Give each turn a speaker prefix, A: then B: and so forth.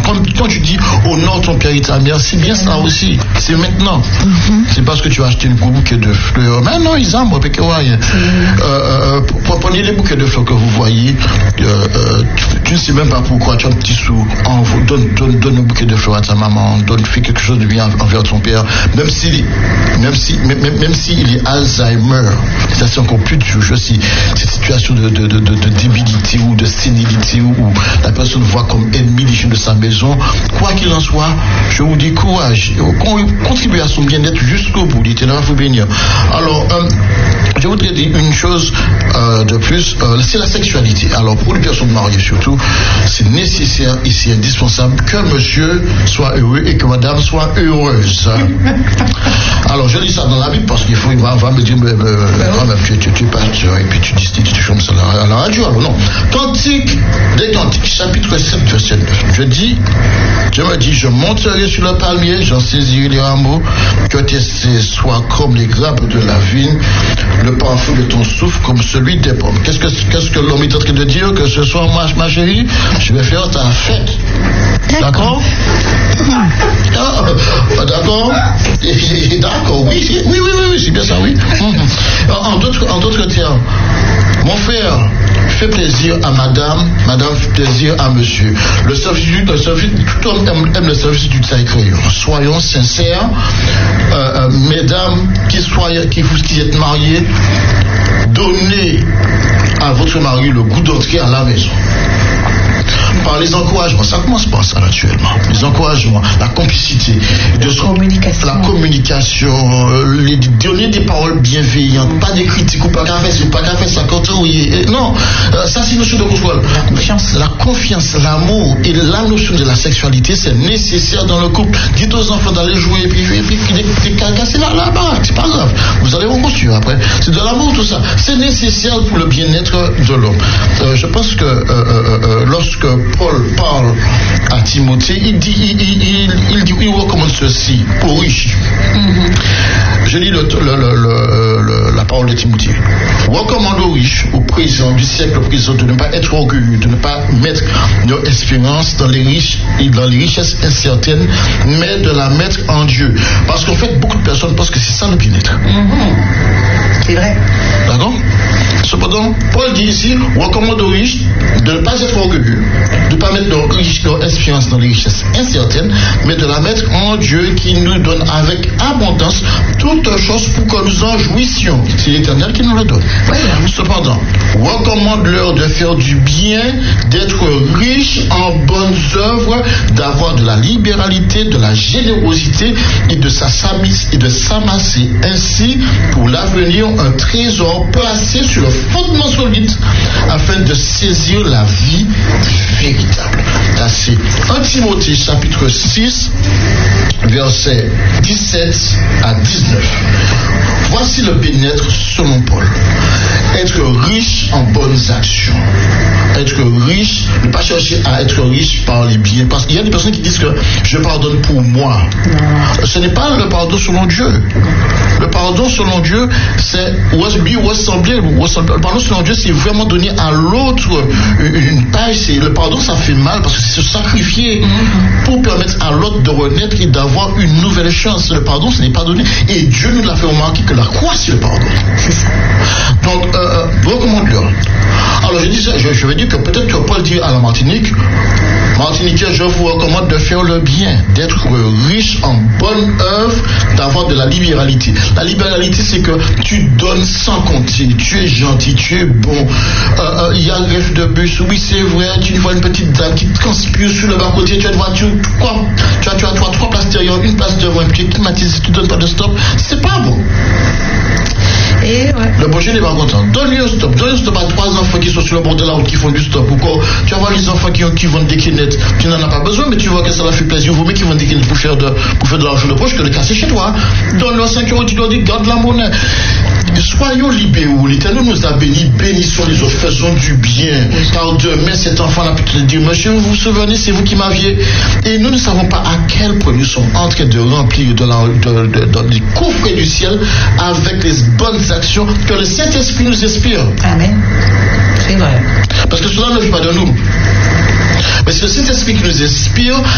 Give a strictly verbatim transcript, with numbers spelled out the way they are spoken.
A: Quand, quand tu dis honore ton père et ta mère, c'est bien ça aussi. C'est maintenant. Mm-hmm. C'est parce que tu as acheté une bouquet de fleurs. Mais non, ils aiment. Mm-hmm. euh, euh, Prenez les bouquets de fleurs que vous voyez. Euh, euh, tu, tu ne sais même pas pourquoi. Tu as un petit sou. En, donne, donne, donne un bouquet de fleurs à ta maman. Donne, fais quelque chose de bien envers ton père. Même si, même si, même, même s'il est Alzheimer, ça c'est encore plus dur. Je sais, cette situation de, de, de, de, de débilité ou de sénilité où, où la personne voit comme ennemi les gens de sa maison. Quoi qu'il en soit, je vous dis courage. Contribuez à son bien-être jusqu'au bout. L'Éternel vous bénir. Alors, euh, je voudrais dire une chose euh, de plus, euh, c'est la sexualité. Alors, pour les personnes mariées surtout, c'est nécessaire et c'est indispensable que monsieur soit heureux et que madame soit heureuse. Alors, je dis ça dans la Bible parce qu'il faut, il va, va me dire, mais, mais, mais quand même, tu, tu, tu es pasteur et puis tu dis, tu, tu chantes ça à la radio. Alors, non. Cantique des Cantiques, chapitre sept, verset neuf. Je dis, je me dis, je monterai sur le palmier, j'en saisirai les rameaux, que tes cils soient comme les grappes de la vigne, le parfum de ton souffle comme celui des pommes. Qu'est-ce que, qu'est-ce que l'homme est en train de dire? Que ce soir, ma, ma chérie, je vais faire ta fête. D'accord? Ah, d'accord? D'accord, oui, oui, oui, oui, oui, c'est bien ça, oui. En d'autres, en d'autres termes, mon frère, fais plaisir à madame, madame fait plaisir à monsieur. Le service, le service, tout homme aime, aime le service du sacré. Soyons sincères, euh, euh, mesdames qui, soyez, qui, qui êtes mariées, donnez à votre mari le goût d'entrer à la maison. Par les encouragements, ça commence par ça naturellement. Les encouragements, la complicité,
B: la
A: de
B: communication,
A: la communication euh, les, donner des paroles bienveillantes, pas des critiques ou pas qu'à faire, c'est pas qu'à faire ça quand oui. Et, non, euh, ça c'est une notion de contrôle.
B: La confiance,
A: la confiance, l'amour et la notion de la sexualité, c'est nécessaire dans le couple. Dites aux enfants d'aller jouer et puis et puis des casser là là bas, c'est pas grave. Vous allez reconstruire après. C'est de l'amour tout ça. C'est nécessaire pour le bien-être de l'homme. Euh, je pense que euh, euh, euh, lorsque Paul parle à Timothée, il dit, il, il, il, il, dit, il recommande ceci aux riches. Mm-hmm. Je lis le, le, le, le, le, la parole de Timothée. Recommande aux riches, aux présents du siècle présent, de ne pas être orgueilleux, de ne pas mettre leur espérance dans les riches et dans les richesses incertaines, mais de la mettre en Dieu. Parce qu'en fait, beaucoup de personnes pensent que c'est ça le bien-être.
B: Mm-hmm. C'est vrai.
A: D'accord? Cependant, Paul dit ici, recommande aux riches de ne pas être orgueilleux, de ne pas mettre leur, leur espérance dans les richesses incertaines, mais de la mettre en Dieu qui nous donne avec abondance toutes choses pour que nous en jouissions. C'est l'Éternel qui nous le donne. Oui. Cependant, recommande-leur de faire du bien, d'être riches en bonnes œuvres, d'avoir de la libéralité, de la générosité et de s'amasser ainsi pour l'avenir un trésor placé sur le fondement solide afin de saisir la vie véritable. Là, c'est un Timothée chapitre six, versets dix-sept à dix-neuf. Voici le bien-être selon Paul. Être riche en bonnes actions. Être riche, ne pas chercher à être riche par les biens. Parce qu'il y a des personnes qui disent que je pardonne pour moi. Non. Ce n'est pas le pardon selon Dieu. Le pardon selon Dieu, c'est lui ressembler. Le pardon selon Dieu, c'est vraiment donner à l'autre une paille. C'est, le pardon, ça fait mal parce que c'est se sacrifier mm-hmm. pour permettre à l'autre de renaître et d'avoir une nouvelle chance. Le pardon, ce n'est pas donné. Et Dieu nous l'a fait remarquer que la croix, c'est le pardon.
B: C'est ça.
A: Donc, euh, recommande-leur. Alors, je dis ça, je, je vais dire que peut-être que Paul dit à la Martinique, Martiniquais, je vous recommande de faire le bien, d'être riche en bonnes œuvres, d'avoir de la libéralité. La libéralité, c'est que tu donnes sans compter, tu es gentil, tu es bon. Il euh, euh, y a un greffe de bus, oui, c'est vrai, tu vois une petite dame qui transpire sur le bas-côté, tu as une voiture, quoi, tu as, tu as, tu as trois places derrière, une place devant, et puis tu es climatisé, tu ne donnes pas de stop, c'est pas bon.
B: Et ouais.
A: Le projet n'est pas content. Donne-lui un stop. Donne-lui un stop à trois enfants qui sont sur le bord de la route qui font du stop. Ou quoi. Tu vas voir les enfants qui, qui vendent des quinettes. Tu n'en as pas besoin, mais tu vois que ça leur fait plaisir. Vous, mais qui vendent des quinettes pour faire de, pour faire de l'argent de poche que de casser chez toi. Donne-leur cinq euros, tu dois dire, garde la monnaie. Soyons libéraux. L'Éternel nous a bénis. Bénissons les autres. Faisons du bien. Car demain, cet enfant-là peut te dire, monsieur, vous vous souvenez, c'est vous qui m'aviez. Et nous ne savons pas à quel point nous sommes en train de remplir de la, de, de, de, les coffrets du ciel avec les bonnes actions que le Saint-Esprit nous inspire.
B: Amen. C'est vrai.
A: Parce que cela ne vient pas de nous. Mais c'est le Saint-Esprit qui nous inspire